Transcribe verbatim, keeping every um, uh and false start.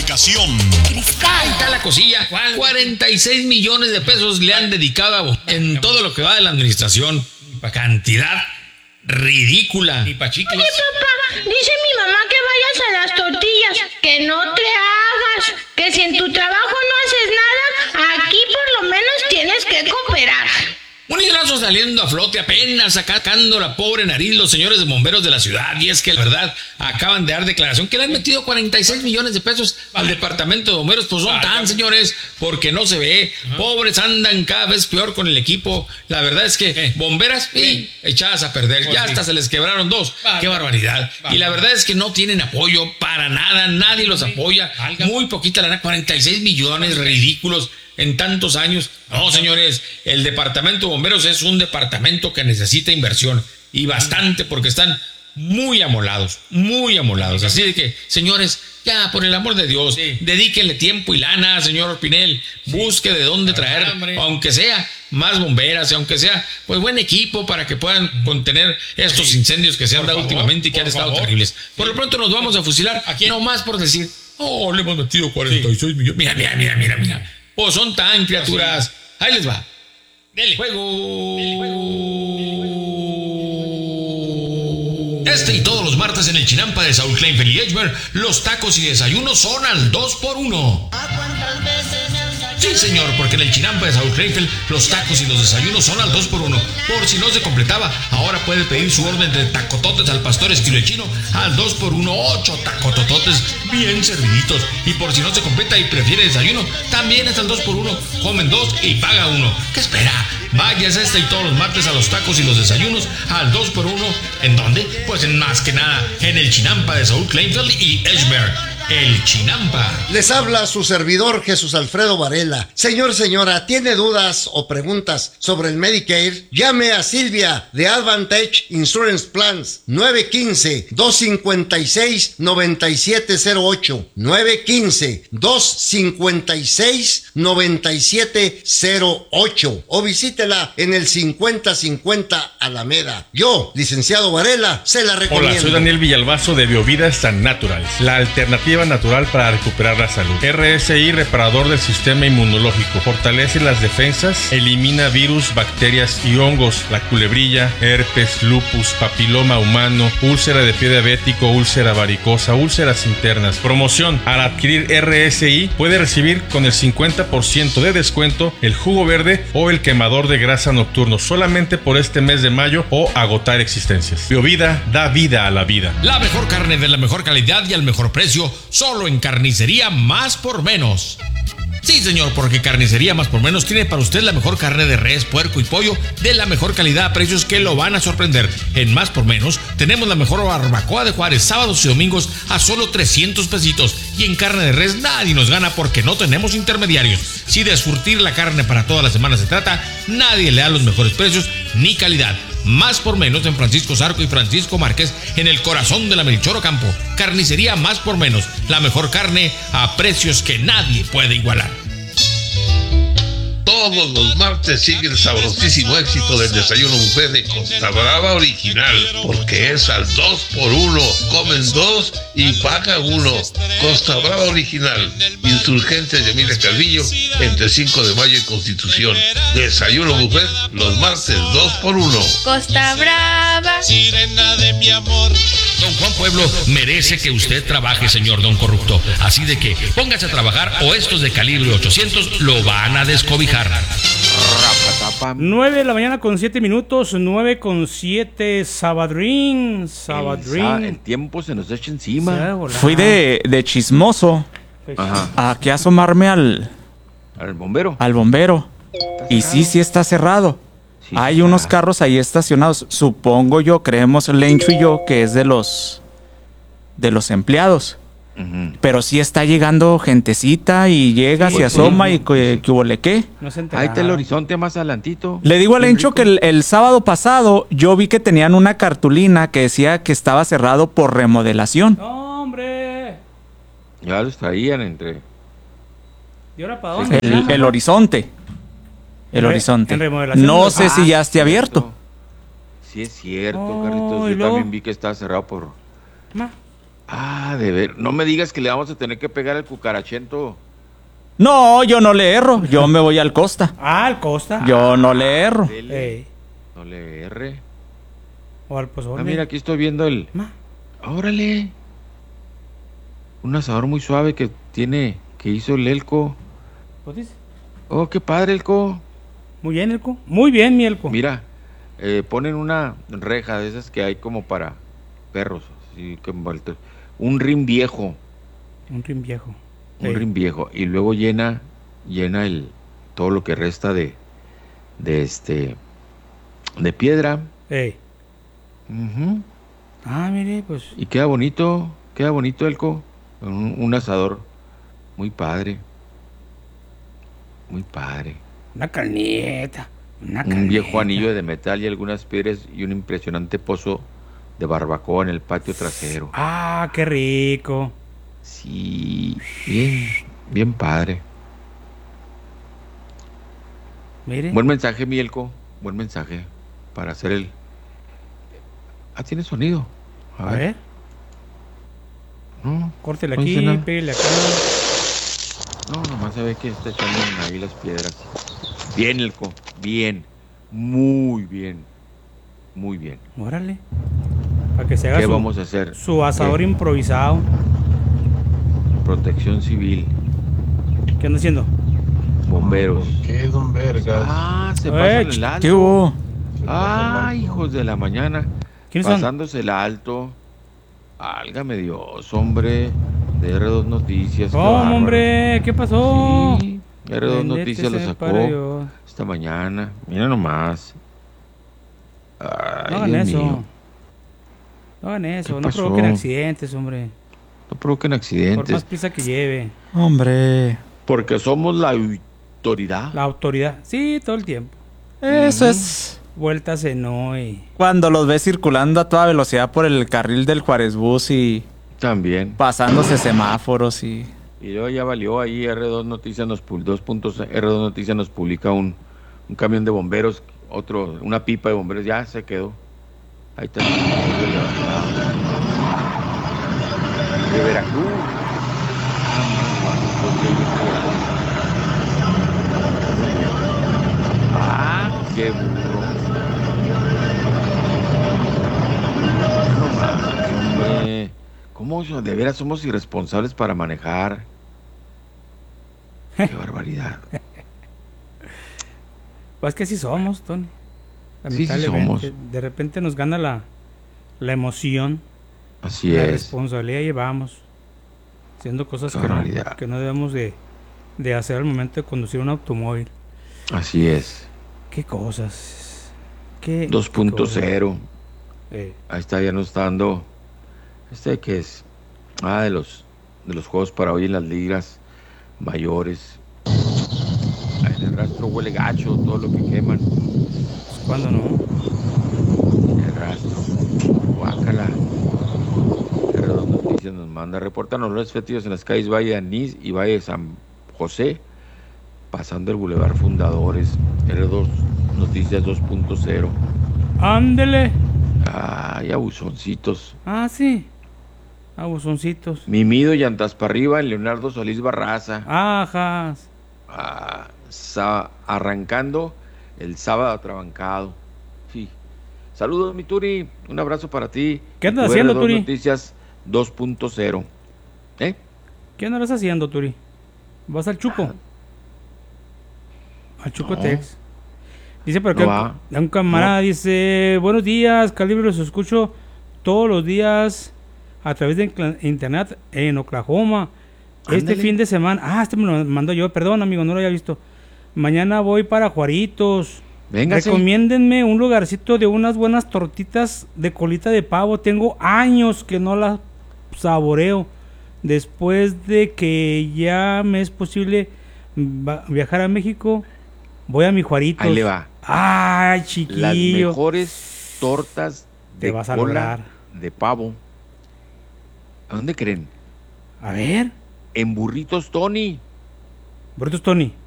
comunicación. Ahí está la cosilla. cuarenta y seis millones de pesos le han dedicado en todo lo que va de la administración. Cantidad ridícula. Y pa' chicles. Oye, papá, dice mi mamá que vayas a las tortillas, que no te hagas, que si en tu trabajo no haces nada, aquí por lo menos tienes que cooperar. Un hilazo saliendo a flote, apenas sacando la pobre nariz los señores de bomberos de la ciudad. Y es que la verdad acaban de dar declaración que le han metido cuarenta y seis millones de pesos al departamento de bomberos. Pues son tan, señores, porque no se ve. Pobres andan cada vez peor con el equipo. La verdad es que bomberas y echadas a perder. Ya hasta se les quebraron dos. Qué barbaridad. Y la verdad es que no tienen apoyo para nada. Nadie los apoya. Muy poquita lana, cuarenta y seis millones, ridículos. En tantos años. No, señores, el departamento de bomberos es un departamento que necesita inversión y bastante, porque están muy amolados, muy amolados. Así de que, señores, ya por el amor de Dios, sí, dedíquenle tiempo y lana, señor Pinel. Sí. Busque de dónde traer, hambre, aunque sea más bomberas, aunque sea pues buen equipo para que puedan contener estos sí. incendios que se han por dado favor, últimamente y que han estado favor. terribles. Por lo pronto nos vamos a fusilar, ¿a quién? No más por decir, oh, le hemos metido cuarenta y seis sí. millones. Mira, mira, mira, mira, mira. O son tan criaturas. Ahí les va. Dele. Juego. Dele, juego. Este y todos los martes en el Chinampa de Saúl Kleinfeld y Edgemer, los tacos y desayunos son al dos por uno. Sí, señor, porque en el Chinampa de Saúl Kleinfeld, los tacos y los desayunos son al dos por uno. Por si no se completaba, ahora puede pedir su orden de tacototes al pastor estilo chino al dos por uno, ocho tacotototes bien serviditos. Y por si no se completa y prefiere desayuno, también es al dos por uno. Comen dos y paga uno. ¿Qué espera? Vayas este y todos los martes a los tacos y los desayunos al dos por uno. ¿En dónde? Pues en más que nada, en el Chinampa de Saúl Kleinfeld y Edgemer. El Chinampa. Les habla su servidor Jesús Alfredo Varela. Señor, señora, ¿tiene dudas o preguntas sobre el Medicare? Llame a Silvia de Advantage Insurance Plans nueve uno cinco, dos cinco seis, nueve siete cero ocho nueve uno cinco, dos cinco seis, nueve siete cero ocho o visítela en el cincuenta cincuenta Alameda. Yo, licenciado Varela, se la recomiendo. Hola, soy Daniel Villalbazo de Biovida San Naturals, la alternativa natural para recuperar la salud. R S I, reparador del sistema inmunológico, fortalece las defensas, elimina virus, bacterias y hongos, la culebrilla, herpes, lupus, papiloma humano, úlcera de pie diabético, úlcera varicosa, úlceras internas. Promoción: al adquirir R S I puede recibir con el cincuenta por ciento de descuento el jugo verde o el quemador de grasa nocturno solamente por este mes de mayo o agotar existencias. Biovida da vida a la vida. La mejor carne de la mejor calidad y al mejor precio, solo en Carnicería Más por Menos. Sí, señor, porque Carnicería Más por Menos tiene para usted la mejor carne de res, puerco y pollo de la mejor calidad a precios que lo van a sorprender. En Más por Menos tenemos la mejor barbacoa de Juárez, sábados y domingos a solo trescientos pesitos. Y en carne de res nadie nos gana porque no tenemos intermediarios. Si de surtir la carne para toda la semana se trata, nadie le da los mejores precios ni calidad. Más por Menos en Francisco Zarco y Francisco Márquez, en el corazón de la Melchor Ocampo. Carnicería Más por Menos, la mejor carne a precios que nadie puede igualar. Todos los martes sigue el sabrosísimo éxito del desayuno buffet de Costa Brava Original, porque es al dos por uno. Comen dos y paga uno. Costa Brava Original, Insurgentes de Emilia Calvillo, entre cinco de mayo y Constitución. Desayuno buffet los martes dos por uno. Costa Brava, sirena de mi amor. Don Juan Pueblo merece que usted trabaje, señor Don Corrupto. Así de que póngase a trabajar o estos de calibre ochocientos lo van a descobijar. nueve de la mañana con siete minutos, nueve con siete, Sabadrín, Sabadrín. El, el tiempo se nos echa encima. Fui de, de chismoso. Ajá. A que asomarme al... Al bombero. Al bombero. Y sí, sí está cerrado. Sí, hay está. unos carros ahí estacionados. Supongo yo, creemos Lencho y yo, que es de los... De los empleados. Uh-huh. Pero sí está llegando gentecita y llega, sí, se asoma sí. y que, que hubo le qué. No se entera. Ahí está el horizonte más adelantito. Le digo a Lencho que el, el sábado pasado yo vi que tenían una cartulina que decía que estaba cerrado por remodelación. ¡No, hombre! Ya los traían entre... ¿Y ahora para dónde? El, el horizonte. El en re, horizonte. En remodelación. No sé ah, si ya esté abierto. Sí es cierto, oh, Carlitos. Yo también vi que estaba cerrado por... Ma. Ah, de ver. No me digas que le vamos a tener que pegar al cucarachento. No, yo no le erro. Yo me voy al Costa. Ah, al Costa. Yo no le erro. Ey. No le erre. O al pozole. Ah, mira, aquí estoy viendo el... Ma. Órale. Un asador muy suave que tiene... Que hizo el Elco. ¿Pues dice? Oh, qué padre, Elco. Muy bien, Elco. Muy bien, mi Elco. Mira, eh, ponen una reja de esas que hay como para perros. Así, como el- un rin viejo. Un rin viejo. Un Ey. rin viejo. Y luego llena... Llena el... Todo lo que resta de... De este... De piedra. Ey. Ujú. Ah, mire, pues. Y queda bonito, queda bonito, Elco. Un, un asador muy padre. Muy padre. Una carnita. Una Un carnita. viejo anillo de metal y algunas piedras y un impresionante pozo de barbacoa en el patio trasero. Ah, qué rico. Sí, bien, bien padre. Mire. Buen mensaje, mi Elco. Buen mensaje para hacer el... Ah, tiene sonido. A, A ver. ver. No, Córtele no dice aquí, nada. pégale acá. No, nomás se ve que está echando ahí las piedras. Bien, Elco, bien. Muy bien. Muy bien. Órale. Para que se haga ¿Qué su, vamos a hacer? su asador ¿Qué? improvisado. Protección civil, ¿Qué anda haciendo? bomberos. ¿Qué, don Vergas? Ah, se Eh, pasan el ¿Qué alto. hubo? Ah, hijos de la mañana. ¿Quiénes son? Pasándose el alto. Álgame Dios, hombre. De R dos Noticias. qué ¿Cómo, bárbaro. hombre? ¿Qué pasó? Sí, R dos Bendito Noticias lo sea sacó para Dios. esta mañana. Mira nomás. Ay, No hagan Dios eso. mío. No hagan eso. ¿Qué No pasó? provoquen accidentes, hombre. No provoquen Por accidentes. más prisa que lleve. Hombre. Porque somos la autoridad. La autoridad. Sí, todo el tiempo. Eso es Vueltas en no y... cuando los ves circulando a toda velocidad por el carril del Juárez Bus y También. pasándose semáforos y... Y luego ya valió ahí R dos Noticias nos pul- dos puntos R dos Noticias nos publica un, un camión de bomberos, otro, una pipa de bomberos, ya se quedó. Ahí está. De Veracruz. Ah, qué burro. No más, hombre. ¿Cómo so- de veras somos irresponsables para manejar? Qué barbaridad. Pues que así somos, Tony. Sí, sí Lamentablemente. somos. De repente nos gana la, la emoción. Así la es. responsabilidad llevamos. Haciendo cosas Qué que no, barbaridad. que no debemos de, de hacer al momento de conducir un automóvil. Así es. Qué cosas. Qué dos punto cosas. cero. Eh, Ahí está, ya nos está dando. Este que es. Ah, de los de los juegos para hoy en las ligas mayores. Ahí en el rastro huele gacho, todo lo que queman. pues, ¿cuándo no? El rastro. Guácala. R dos Noticias nos manda. Reportan olores fétidos en las calles Valle de Anís y Valle de San José. Pasando el Boulevard Fundadores. R dos Noticias dos punto cero. Ándele. Ay, abusoncitos. Ah, sí. Abusoncitos. Mimido, llantas para arriba en Leonardo Solís Barraza. Ajas. Ah, sa- arrancando el sábado atrabancado. Sí. Saludos, mi Turi. Un abrazo para ti. ¿Qué andas Tu haciendo, R dos Turi? Noticias dos punto cero. ¿Eh? ¿Qué andas haciendo, Turi? ¿Vas al Chuco? Al Chuco No. Tex. Dice por No acá, va. un, un camarada dice, buenos días, Calibre, los escucho todos los días a través de incla- internet en Oklahoma. Este Ándale. fin de semana, ah, este me lo mandó yo, perdón amigo, no lo había visto. Mañana voy para Juaritos. Véngase. Recomiéndenme un lugarcito de unas buenas tortitas de colita de pavo. Tengo años que no las saboreo. Después de que ya me es posible va- viajar a México, voy a mi Juaritos. Ahí le va. Ay, Las chiquillo. mejores tortas Te de vas a cola lograr. de pavo. ¿A dónde creen? A ver, En Burritos Tony. Burritos Tony.